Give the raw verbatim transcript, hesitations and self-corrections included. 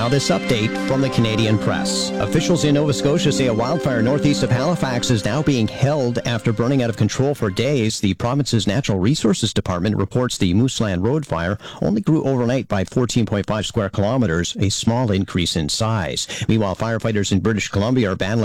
this update from the Canadian Press. Officials in Nova Scotia say a wildfire northeast of Halifax is now being held after burning out of control for days. The province's Natural Resources Department reports the Mooseland Road fire only grew overnight by fourteen point five square kilometers, a small increase in size. Meanwhile, firefighters in British Columbia are battling